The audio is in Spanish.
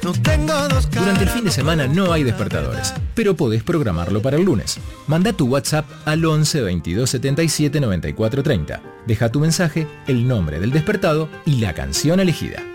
No tengo dos caras. Durante el fin de semana no hay despertadores, pero podés programarlo para el lunes. Manda tu WhatsApp al 11 22 77 94 30. Deja tu mensaje, el nombre del despertado y la canción elegida.